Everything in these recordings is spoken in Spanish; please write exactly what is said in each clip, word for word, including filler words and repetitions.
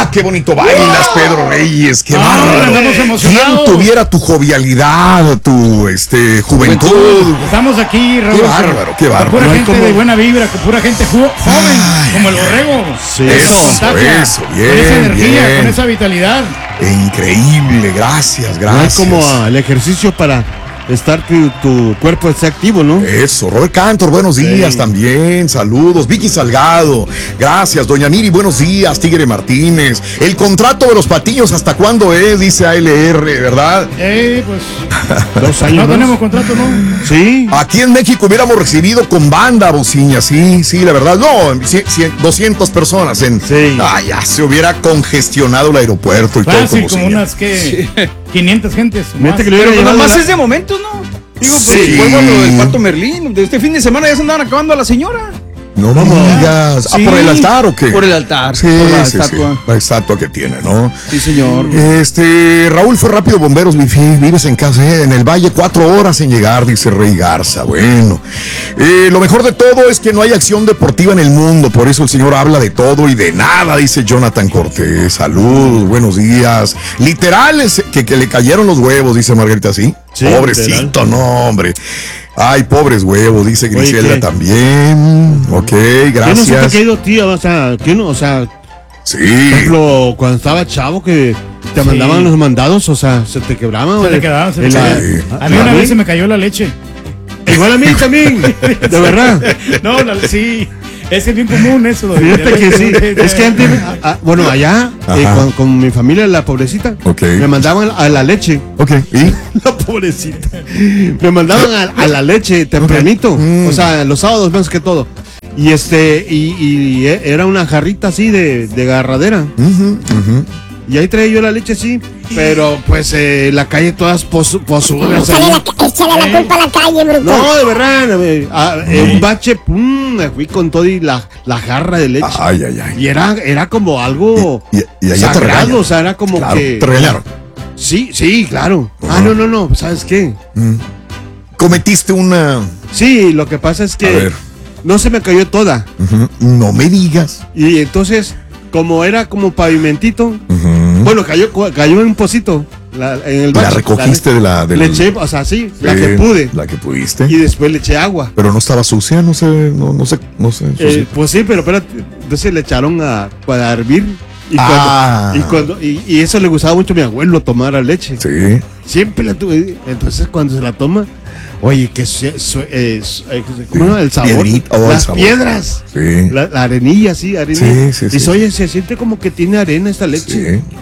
qué bonito bailas, Pedro Reyes, qué ah, bárbaro. Andamos emocionados. ¿Quién tuviera tu jovialidad, tu este, juventud? Estamos aquí, Raúl. Qué bárbaro, qué bárbaro. Con pura No gente como... de buena vibra, con pura gente jo- joven, Ay, como el borrego. Sí, eso, eso, bien, con esa energía, bien. con esa vitalidad. Increíble, gracias, gracias. No es como el ejercicio para estar tu, tu cuerpo esté activo, ¿no? Eso, Robert Cantor, buenos días sí. también, saludos. Vicky Salgado, gracias. Doña Miri, buenos días. Tigre Martínez, el contrato de los Patiños, ¿hasta cuándo es? Dice A L R, ¿verdad? Eh, pues dos años. No más. tenemos contrato, ¿no? Sí. Aquí en México hubiéramos recibido con banda bociña, sí, sí, la verdad. No, doscientas personas en. Sí. Ah, ya se hubiera congestionado el aeropuerto y Fácil, todo. Con como bociña. unas que sí. quinientas gentes. Más. Que pero pues nomás la... es de momento, ¿no? Digo, pues sí. vuelvo a lo del Pato Merlín. De este fin de semana ya se andaban acabando a la señora. No me digas. Sí. ¿Ah, por el altar o qué? Por el altar. Sí, por la sí, estatua. sí. La estatua que tiene, ¿no? Sí, señor. Este, Raúl fue rápido, bomberos, vives en casa, ¿eh? En el Valle, cuatro horas en llegar, dice Rey Garza. Bueno, eh, lo mejor de todo es que no hay acción deportiva en el mundo, por eso el señor habla de todo y de nada, dice Jonathan Cortés. Saludos, buenos días. Literal, es que, que le cayeron los huevos, dice Margarita, ¿sí? Sí, pobrecito, literal. No, hombre. Ay, pobres huevos, dice Griselda Oye, también. Ok, gracias. ¿Qué no se te ha caído, tío? O sea, ¿qué no? O sea, sí. por ejemplo, cuando estaba chavo que te Sí. mandaban los mandados, o sea, se te quebraban. Se o te de- quedaban, se en te la- quedaban. A mí una vez se me cayó la leche. Igual a mí también, de verdad. No, la, sí. Es que es bien común eso. de- Fíjate de- que sí. de- de- Es que antes, a- a- bueno, allá, eh, Ajá. con, con mi familia, la pobrecita, Ok. me mandaban a la leche. Ok, ¿y? La pobrecita. Me mandaban a, a la leche tempranito. Mm. O sea, los sábados más que todo. Y este, y, y era una jarrita así de, de agarradera. Uh-huh, uh-huh. Y ahí traía yo la leche así. Pero pues eh, la calle todas posu- posudas. Échale ahí. la, échale la culpa a la calle, bruto. No, de verdad. eh, a- en un bache, pum, me fui con todo y la, la jarra de leche. Ay, ay, ay. Y era, era como algo Y- y- y allá te sagrado, regañan. o sea, era como Claro, que... te regañaron. Sí, sí, claro. Ajá. Ah, no, no, no, ¿sabes qué? Cometiste una. Sí, lo que pasa es A que ver. no se me cayó toda. Ujú, no me digas. Y entonces, como era como pavimentito, Ujú. bueno, cayó, cayó en un pocito. La, en el La bache. recogiste de la. De Le la- eché, o sea, sí, la Sí, que pude. La que pudiste. Y después le eché agua. Pero no estaba sucia, no sé, no, no sé, no sé. Eh, sucia. pues sí, pero espérate, entonces le echaron a, a hervir. Y, Ah. cuando, y, cuando, y, y eso le gustaba mucho a mi abuelo tomar la leche. Sí. Siempre la tuve. Entonces cuando se la toma, oye, que su- su- eh, su- eh, ¿cómo se llama? El sabor. Piedrita, oh, el las sabor. piedras. Sí. La, la arenilla, sí, arenilla. Sí, sí, sí. Dice, oye, se siente como que tiene arena esta leche. Sí.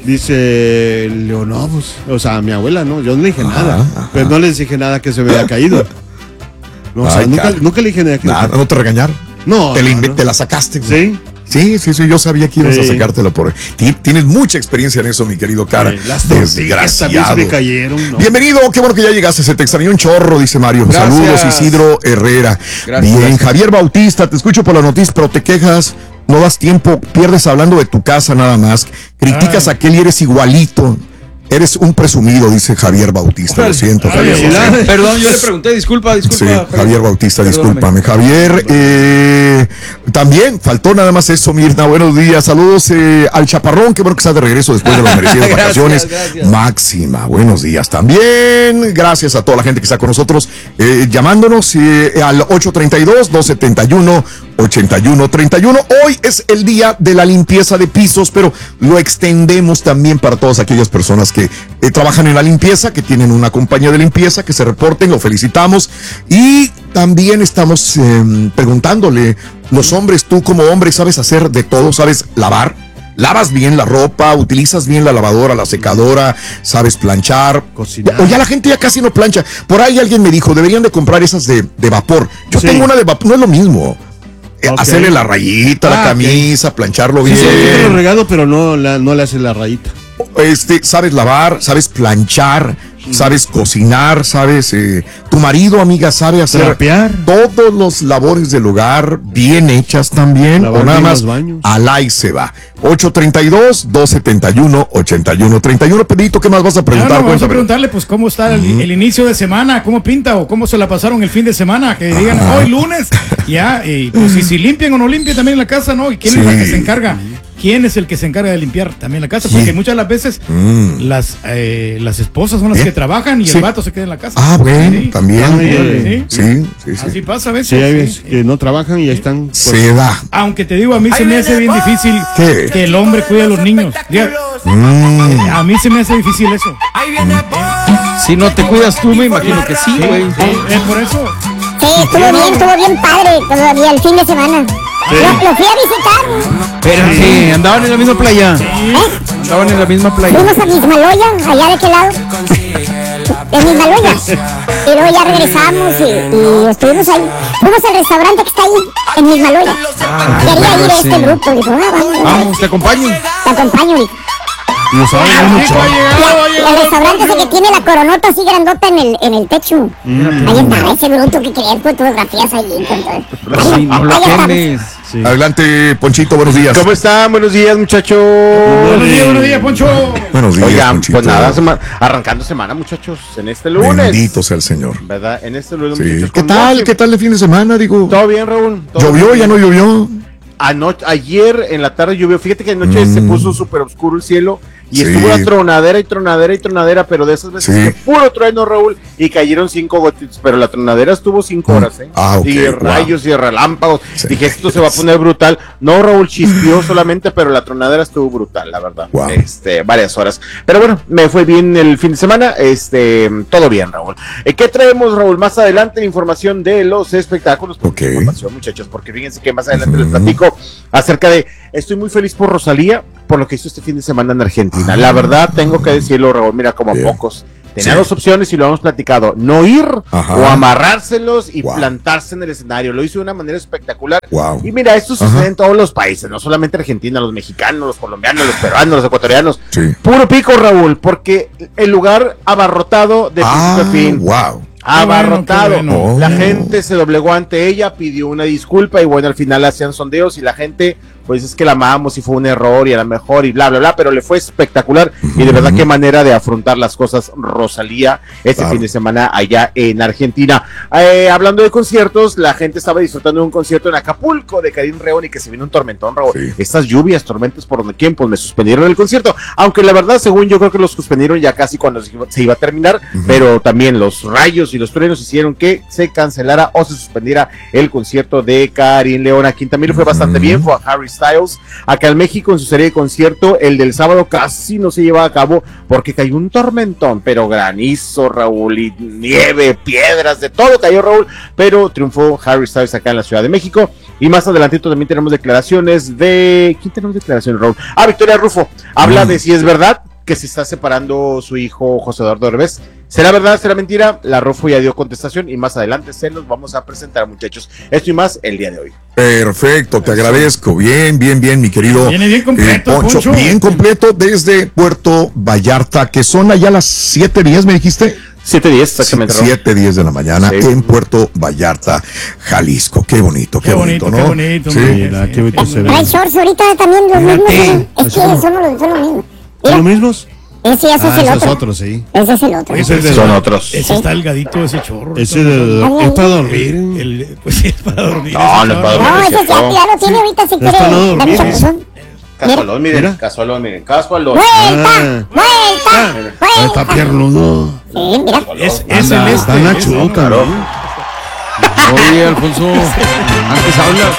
Dice, Leo, no, pues, o sea, mi abuela, no, yo no le dije Ajá, nada. ajá. Pero no les dije nada que se me había caído. No, o sea, Ay, nunca, cara. nunca le dije nada que Nada, no te regañaron. No, Te, la, no, inve- no. te la sacaste. güey. Sí. Sí, sí, sí, yo sabía que ibas Sí. a sacártela por. Ti- Tienes mucha experiencia en eso, mi querido cara. Sí, las tortillas también se Desgraciado. me cayeron. ¿no? Bienvenido, qué bueno que ya llegaste. Se te extrañó un chorro, dice Mario. Gracias. Saludos, Isidro Herrera. Gracias, Bien, gracias. Javier Bautista, te escucho por las noticias, pero te quejas, no das tiempo, pierdes hablando de tu casa nada más. Criticas Ay. a aquel y eres igualito. Eres un presumido, dice Javier Bautista. Lo siento, Ay, Javier. lo siento. felicidades. Perdón, yo le pregunté, disculpa, disculpa. Sí, Javier Bautista, Perdóname. discúlpame. Javier, eh, también faltó nada más eso, Mirna. Buenos días, saludos eh, al Chaparrón, qué bueno que está de regreso después de las merecidas Gracias, vacaciones. gracias. Máxima, buenos días también. Gracias a toda la gente que está con nosotros eh, llamándonos eh, al ocho treinta y dos, dos setenta y uno, ochenta y uno treinta y uno. Hoy es el día de la limpieza de pisos, pero lo extendemos también para todas aquellas personas que eh, trabajan en la limpieza, que tienen una compañía de limpieza, que se reporten, lo felicitamos. Y también estamos eh, preguntándole, los hombres, tú como hombre sabes hacer de todo, sabes lavar, lavas bien la ropa, utilizas bien la lavadora, la secadora, sabes planchar, Cocinar. o ya la gente ya casi no plancha. Por ahí alguien me dijo, deberían de comprar esas de, de vapor. Yo Sí. tengo una de vapor, no es lo mismo. Eh, Ok. Hacerle la rayita, la Ah, camisa, plancharlo Sí, bien. sí, yo te lo regado, pero no, la, no le hace la rayita. Este, sabes lavar, sabes planchar, sabes cocinar, sabes, eh, tu marido, amiga, sabe hacer Trapear. todos los labores del hogar bien hechas también, Lavar o nada bien más los baños. al ahí se va. ocho treinta y dos, dos setenta y uno, ochenta y uno treinta y uno. Pedrito, ¿qué más vas a No, preguntar? no, vamos a Cuéntame. preguntarle pues cómo está el, el inicio de semana, cómo pinta o cómo se la pasaron el fin de semana, que digan hoy lunes, ya, y pues y si limpian o no limpian también en la casa, ¿no? ¿Y quién es la que Sí. se encarga? ¿quién es el que se encarga de limpiar también la casa? Sí. Porque muchas de las veces Mm. las, eh, las esposas son las ¿Eh? que trabajan y Sí. el vato se queda en la casa. Ah, bueno, Sí. también. Ah, sí. Sí, sí, sí. Así pasa a veces. Sí, hay sí, veces sí. que no trabajan y ahí están. pues, Se da. Aunque te digo, a mí se me hace bien difícil ¿Qué? que el hombre cuide a los niños. Diga, Mm. a mí se me hace difícil eso. Si no te cuidas tú, me imagino que sí, güey. Es por eso. Sí, estuvo bien, estuvo bien padre todavía el fin de semana. Lo, lo fui a visitar. Pero sí, andaban en la misma playa. ¿Eh? Andaban en la misma playa. Fuimos a Mismaloya, allá de qué lado. De Mismaloya. Y luego ya regresamos y, y estuvimos ahí. Fuimos al restaurante que está ahí, en Mismaloya. Quería ir a este sí. grupo. Dijo, ah, vamos, Vamos, te acompaño. te acompaño, dijo. no saben mucho. Y el restaurante ese que tiene la coronota así grandota en el, en el techo. Ahí estaba ese bruto que quería fotografías ahí. con todo. Sí, no lo Ahí estamos. quemes. Sí. Adelante, Ponchito, buenos días. ¿Cómo están? Buenos días, muchachos. Buenos días, buenos días, Poncho. Buenos días, Oigan, Ponchito. pues nada, sema- arrancando semana, muchachos, en este lunes. Bendito sea el Señor. ¿Verdad? En este lunes, Sí. muchachos. ¿Qué con tal? mucho- ¿Qué tal el fin de semana? Digo, ¿Todo bien, Raúl? ¿Todo ¿llovió? bien? ¿Ya no llovió? Anoche, ayer en la tarde llovió. Fíjate que anoche Mm. se puso súper oscuro el cielo y Sí. estuvo la tronadera y tronadera y tronadera, pero de esas veces Sí. que puro trueno, Raúl, y cayeron cinco gotitas, pero la tronadera estuvo cinco Mm. horas, ¿eh? Ah, ok, Y wow. rayos y relámpagos. Sí. Dije, esto se va a poner brutal. No, Raúl, chispeó solamente, pero la tronadera estuvo brutal, la verdad. Wow. Este, varias horas. Pero bueno, me fue bien el fin de semana, este, todo bien, Raúl. Eh, ¿Qué traemos, Raúl? Más adelante, información de los espectáculos. Ok. Información, muchachos, porque fíjense que más adelante les Ujú. platico acerca de, estoy muy feliz por Rosalía, por lo que hizo este fin de semana en Argentina. La verdad, tengo que decirlo, Raúl, mira, como Bien. pocos. Tenía Sí. dos opciones y lo hemos platicado, no ir Ajá. o amarrárselos y Wow. plantarse en el escenario. Lo hizo de una manera espectacular. Wow. Y mira, esto sucede Ajá. en todos los países, no solamente Argentina, los mexicanos, los colombianos, los peruanos, los ecuatorianos. Sí. Puro pico, Raúl, porque el lugar abarrotado de Ah, principio a fin. wow. Abarrotado. Qué bueno, qué La bueno. gente se doblegó ante ella, pidió una disculpa y bueno, al final hacían sondeos y la gente, pues es que la amamos y fue un error y a lo mejor y bla, bla, bla, pero le fue espectacular y de verdad qué manera de afrontar las cosas Rosalía este Claro. fin de semana allá en Argentina. Eh, hablando de conciertos, la gente estaba disfrutando de un concierto en Acapulco de Karim León y que se vino un tormentón, Raúl. Sí. Estas lluvias, tormentas por donde quién, pues me suspendieron el concierto, aunque la verdad, según yo creo que los suspendieron ya casi cuando se iba, se iba a terminar, Ujú. pero también los rayos y los truenos hicieron que se cancelara o se suspendiera el concierto de Karim León. A quien también le fue bastante Ujú. bien fue a Harry Styles. Acá en México, en su serie de concierto, el del sábado casi no se lleva a cabo porque cayó un tormentón, pero granizo, Raúl, y nieve, piedras, de todo cayó, Raúl, pero triunfó Harry Styles acá en la Ciudad de México. Y más adelantito también tenemos declaraciones de... ¿Quién tenemos declaraciones, Raúl? Ah, Victoria Rufo. Habla Mm. de si es verdad que se está separando su hijo José Eduardo Derbez. ¿Será verdad? ¿Será mentira? La Rufo ya dio contestación y más adelante se los vamos a presentar, muchachos. Esto y más el día de hoy. Perfecto, te agradezco. Bien, bien, bien, mi querido Viene bien completo, Poncho. Poncho. Bien completo desde Puerto Vallarta, que son allá las siete diez, me dijiste. siete diez, exactamente, Raúl. siete diez de la mañana Sí. en Puerto Vallarta, Jalisco. Qué bonito, qué, Qué bonito, bonito, qué ¿no? bonito. Sí. Mira, qué bonito se ve. Trae shorts ahorita también los mismos. Fíjate. ¿eh? Es que son los, son los mismos. ¿Son los Mira, mismos? ese, ese Ah, es el esos otro. otros, sí. Ese es el otro. Ese es de- Son otros. Ese está delgadito, ese chorro. Ese de- Ay, es para ay, dormir. El- pues sí, es para dormir. No, ese no es chorro. para dormir. No, ese ya, cierto. ya lo tiene ahorita si quiere. para no Dame dormir, chapuzón. Casualón, miren, Mira. casualón, miren, casualón. ¡Vuelta! Ah. ¡Vuelta! Ah, está ¡Vuelta! piernudo. Sí, mira. Es, es Anda, el este. está es- nachuca, claro. ¿no? Oye, Alfonso, antes habla.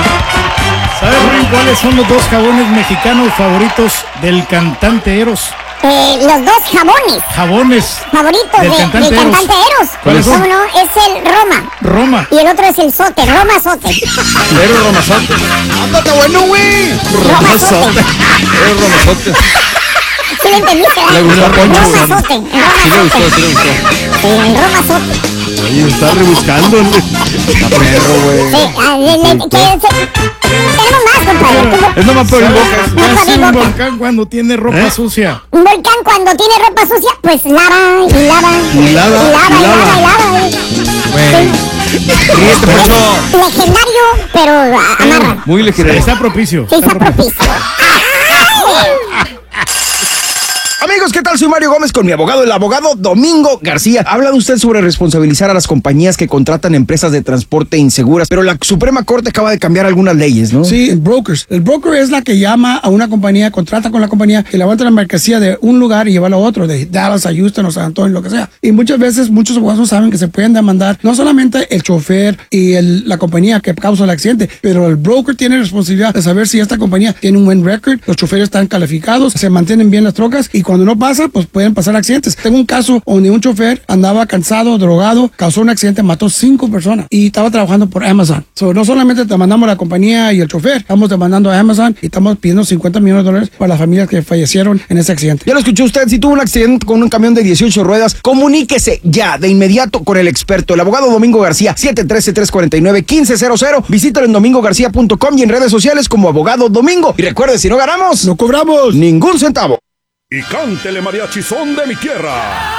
¿Sabes, Ruin, cuáles son los dos jabones mexicanos favoritos del cantante Eros? Eh, los dos jabones Jabones favoritos Del de- cantante del Eros. cantante Eros. ¿Cuáles son? ¿Cómo no? Es el Roma. Roma. Y el otro es el Sote. Roma Sote. Pero Romazote. ¡Ándate, bueno, güey! Roma Sote. Pero Romazote. ¿Sí lo entendiste? Le gustó a Poncho. Roma Sote. Sí le Roma gustó, Sote. sí le gustó. Sí, el Roma Sote. Oye, está rebuscando. Está perro, güey. Sí, ah, le- le- que se- tenemos más, compadre. Tú- Es nomás por el boca. No, ¿Qué hace para mi un boca. volcán cuando tiene ropa ¿Eh? sucia? Un volcán cuando tiene ropa sucia, pues lava y lava. Y lava, y lava, y y lava, lava. y lava. eh. Güey. Ríete, Poncho. Legendario, pero ah, amarra. Muy legendario. Está propicio. Sí, está propicio. Amigos, Amigos, ¿qué tal? Soy Mario Gómez con mi abogado, el abogado Domingo García. Ha hablado usted sobre responsabilizar a las compañías que contratan empresas de transporte inseguras, pero la Suprema Corte acaba de cambiar algunas leyes, ¿no? Sí, el brokers. El broker es la que llama a una compañía, contrata con la compañía que levanta la mercancía de un lugar y llevarla a otro, de Dallas a Houston o San Antonio, lo que sea. Y muchas veces muchos abogados saben que se pueden demandar no solamente el chofer y el, la compañía que causa el accidente, pero el broker tiene responsabilidad de saber si esta compañía tiene un buen récord, los choferes están calificados, se mantienen bien las trocas y cuando no pasa, pues pueden pasar accidentes. Tengo un caso donde un chofer andaba cansado, drogado, causó un accidente, mató cinco personas y estaba trabajando por Amazon. So, no solamente demandamos a la compañía y el chofer, estamos demandando a Amazon y estamos pidiendo cincuenta millones de dólares para las familias que fallecieron en ese accidente. Ya lo escuchó usted, si tuvo un accidente con un camión de dieciocho ruedas, comuníquese ya de inmediato con el experto, el abogado Domingo García, siete uno tres, tres cuatro nueve, uno cinco cero cero. Visítalo en domingo garcía punto com y en redes sociales como abogado Domingo. Y recuerde, si no ganamos, no cobramos ningún centavo. Y cántele mariachi son de mi tierra.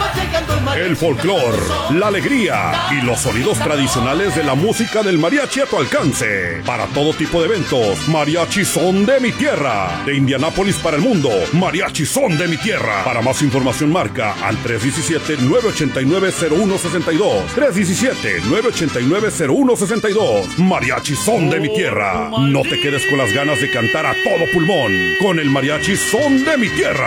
El folclor, la alegría y los sonidos tradicionales de la música del mariachi a tu alcance. Para todo tipo de eventos, mariachi son de mi tierra. De Indianápolis para el mundo, mariachi son de mi tierra. Para más información marca al tres uno siete, nueve ocho nueve, cero uno seis dos. tres uno siete, nueve ocho nueve, cero uno seis dos. Mariachi son de mi tierra. No te quedes con las ganas de cantar a todo pulmón con el mariachi son de mi tierra.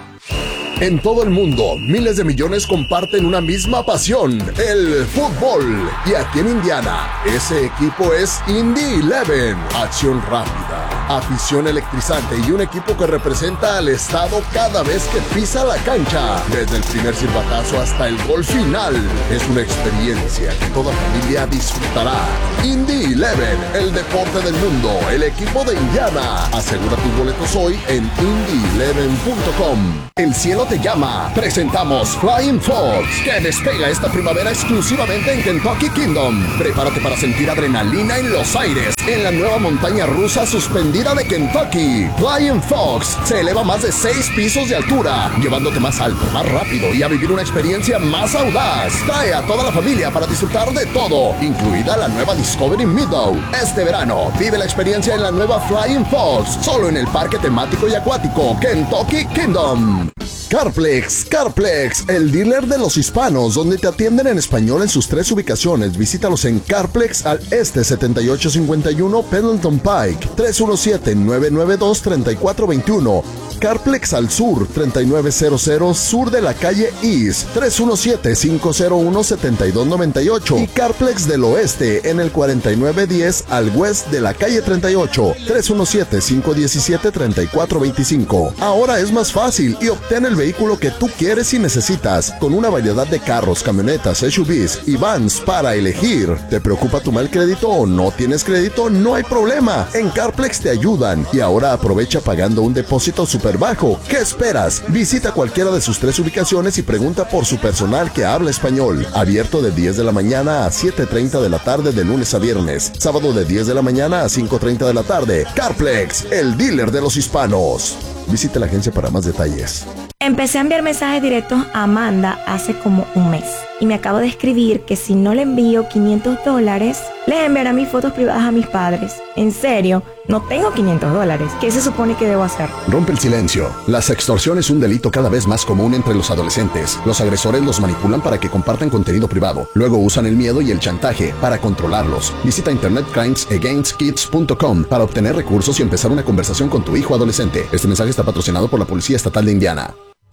En todo el mundo, miles de millones comparten una misma pasión, el fútbol. Y aquí en Indiana, ese equipo es Indy Eleven. Acción rápida, afición electrizante y un equipo que representa al estado cada vez que pisa la cancha. Desde el primer silbatazo hasta el gol final. Es una experiencia que toda familia disfrutará. Indy Eleven, el deporte del mundo, el equipo de Indiana. Asegura tus boletos hoy en indy eleven punto com. El cielo te llama. Presentamos Flying Fox, que despega esta primavera exclusivamente en Kentucky Kingdom. Prepárate para sentir adrenalina en los aires en la nueva montaña rusa suspendida de Kentucky. Flying Fox se eleva más de seis pisos de altura, llevándote más alto, más rápido y a vivir una experiencia más audaz. Trae a toda la familia para disfrutar de todo, incluida la nueva Discovery Meadow. Este verano, vive la experiencia en la nueva Flying Fox, solo en el parque temático y acuático Kentucky Kingdom. Carplex, Carplex, el dealer de los hispanos, donde te atienden en español en sus tres ubicaciones. Visítalos en Carplex al este setenta y ocho cincuenta y uno Pendleton Pike, tres uno siete, nueve nueve dos, tres cuatro dos uno. Carplex al sur, treinta y nueve cero cero sur de la calle East, tres uno siete, cinco cero uno, siete dos nueve ocho. Y Carplex del oeste en el cuarenta y nueve diez al west de la calle treinta y ocho, tres uno siete, cinco uno siete, tres cuatro dos cinco. Ahora es más fácil y obtén el vehículo que tú quieres y necesitas, con una variedad de carros, camionetas, S U Vs y vans para elegir. ¿Te preocupa tu mal crédito o no tienes crédito? No hay problema, en Carplex te ayudan. Y ahora aprovecha pagando un depósito super bajo. ¿Qué esperas? Visita cualquiera de sus tres ubicaciones y pregunta por su personal que habla español. Abierto de diez de la mañana a siete treinta de la tarde de lunes a viernes. Sábado de diez de la mañana a cinco treinta de la tarde. Carplex, el dealer de los hispanos. Visite la agencia para más detalles. Empecé a enviar mensajes directos a Amanda hace como un mes y me acabo de escribir que si no le envío quinientos dólares, les enviará mis fotos privadas a mis padres. En serio, no tengo quinientos dólares. ¿Qué se supone que debo hacer? Rompe el silencio. La sextorsión es un delito cada vez más común entre los adolescentes. Los agresores los manipulan para que compartan contenido privado. Luego usan el miedo y el chantaje para controlarlos. Visita internet crimes against kids punto com para obtener recursos y empezar una conversación con tu hijo adolescente. Este mensaje está patrocinado por la Policía Estatal de Indiana.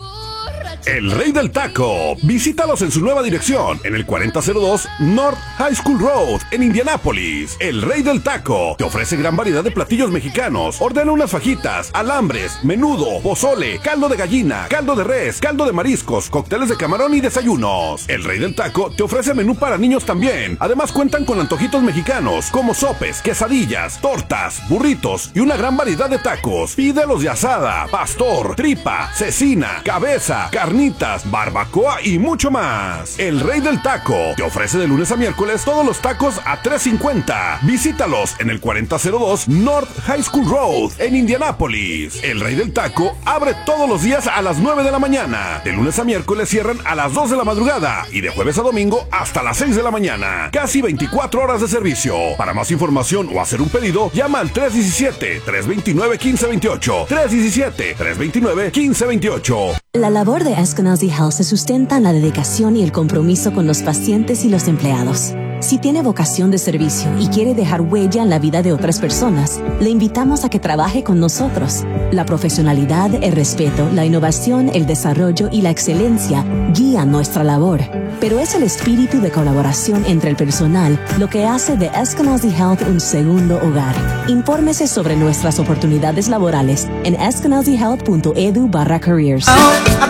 El Rey del Taco. Visítalos en su nueva dirección, en el cuarenta cero dos North High School Road, en Indianápolis. El Rey del Taco te ofrece gran variedad de platillos mexicanos. Ordena unas fajitas, alambres, menudo, pozole, caldo de gallina, caldo de res, caldo de mariscos, cócteles de camarón y desayunos. El Rey del Taco te ofrece menú para niños también. Además cuentan con antojitos mexicanos, como sopes, quesadillas, tortas, burritos y una gran variedad de tacos. Pídelos de asada, pastor, tripa, cecina, cabeza, carne, carnitas, barbacoa y mucho más. El Rey del Taco te ofrece de lunes a miércoles todos los tacos a tres cincuenta. Visítalos en el cuarenta cero dos North High School Road en Indianápolis. El Rey del Taco abre todos los días a las nueve de la mañana. De lunes a miércoles cierran a las dos de la madrugada y de jueves a domingo hasta las seis de la mañana. Casi veinticuatro horas de servicio. Para más información o hacer un pedido, llama al tres uno siete, tres dos nueve, uno cinco dos ocho. tres uno siete, tres dos nueve, uno cinco dos ocho. La labor de Eskenazi Health se sustenta en la dedicación y el compromiso con los pacientes y los empleados. Si tiene vocación de servicio y quiere dejar huella en la vida de otras personas, le invitamos a que trabaje con nosotros. La profesionalidad, el respeto, la innovación, el desarrollo y la excelencia guían nuestra labor. Pero es el espíritu de colaboración entre el personal lo que hace de Eskenazi Health un segundo hogar. Infórmese sobre nuestras oportunidades laborales en eskenazihealth punto edu barra careers.